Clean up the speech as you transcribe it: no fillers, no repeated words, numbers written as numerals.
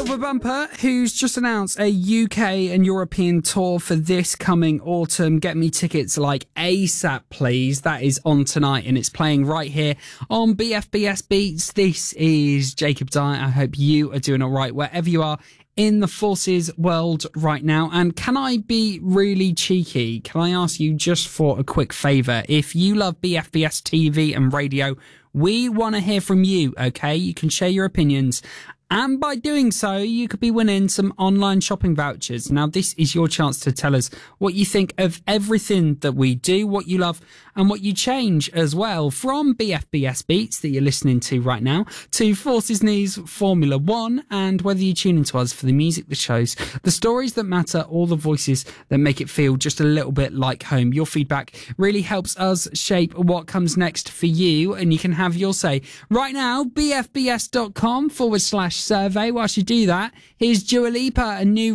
Silver Bumper, who's just announced a UK and European tour for this coming autumn. Get me tickets like ASAP, please. That is on tonight and it's playing right here on BFBS Beats. This is Jacob Dye. I hope you are doing all right wherever you are in the Forces world right now. And can I be really cheeky? Can I ask you just for a quick favour? If you love BFBS TV and radio, we want to hear from you, okay? You can share your opinions. And by doing so, you could be winning some online shopping vouchers. Now, this is your chance to tell us what you think of everything that we do, what you love and what you change as well. From BFBS Beats that you're listening to right now to Forces News Formula One, and whether you tune into us for the music that shows, the stories that matter, all the voices that make it feel just a little bit like home. Your feedback really helps us shape what comes next for you, and you can have your say right now. BFBS.com/survey. Whilst you do that, here's Dua Lipa, a new